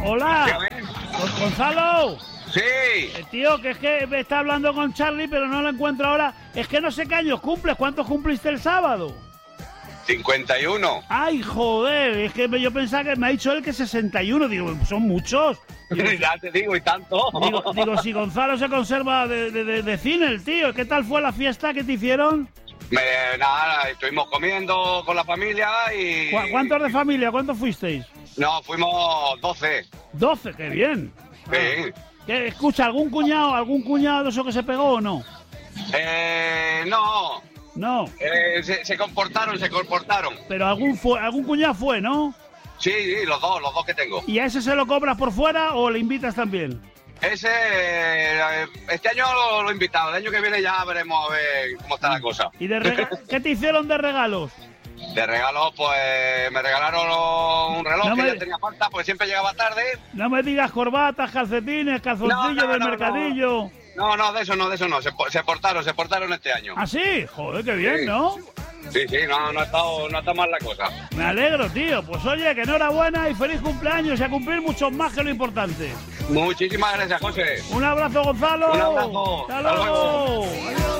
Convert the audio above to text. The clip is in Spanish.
Hola. Dígame. Gonzalo. Sí. Tío, que es que me está hablando con Charlie, pero no lo encuentro ahora. Es que no sé qué años cumples. ¿Cuántos cumpliste el sábado? 51. Ay, joder, es que yo pensaba que me ha dicho él que 61. Digo, son muchos. Digo, Ya te digo, y tanto. digo, si Gonzalo se conserva de cine, el tío. ¿Qué tal fue la fiesta que te hicieron? Nada, estuvimos comiendo con la familia y... ¿Cuántos de familia? ¿Cuántos fuisteis? No, fuimos 12. 12, qué bien. Sí. ¿Qué, escucha, algún cuñado de eso que se pegó o no? No. No. Se comportaron. Pero algún cuñado fue, ¿no? Sí, los dos que tengo. ¿Y a ese se lo cobras por fuera o le invitas también? Ese, este año lo he invitado. El año que viene ya veremos a ver cómo está la cosa. ¿Y qué te hicieron de regalos? De regalos, pues me regalaron un reloj que ya tenía falta, pues siempre llegaba tarde. No me digas corbatas, calcetines, calzoncillos del mercadillo. No, de eso no. Se portaron este año. ¿Ah, sí? Joder, qué bien, sí. ¿No? Sí, no ha estado mal la cosa. Me alegro, tío. Pues oye, que enhorabuena y feliz cumpleaños y a cumplir muchos más, que lo importante. Muchísimas gracias, José. Un abrazo, Gonzalo. Un abrazo. Hasta luego.